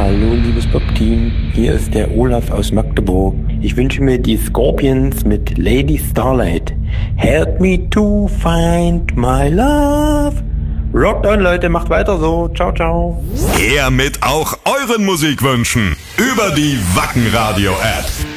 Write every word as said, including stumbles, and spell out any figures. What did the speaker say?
Hallo liebes Pop-Team, hier ist der Olaf aus Magdeburg. Ich wünsche mir die Scorpions mit Lady Starlight. Help me to find my love. Rock on Leute, macht weiter so. Ciao, ciao. Her mit auch euren Musikwünschen über die Wacken Radio App.